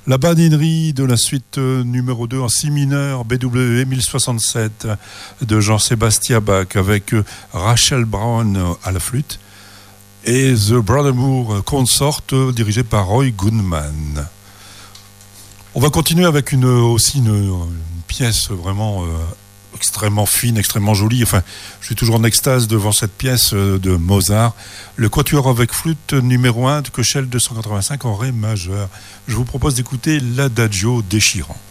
La baninerie de la suite numéro 2 en si mineur BWV 1067 de Jean-Sébastien Bach avec Rachel Brown à la flûte et The Brothermoor Consort dirigé par Roy Goodman. On va continuer avec une pièce vraiment extrêmement fine, extrêmement jolie. Enfin, je suis toujours en extase devant cette pièce de Mozart, le Quatuor avec flûte numéro 1 de Köchel 285 en ré majeur. Je vous propose d'écouter l'Adagio déchirant.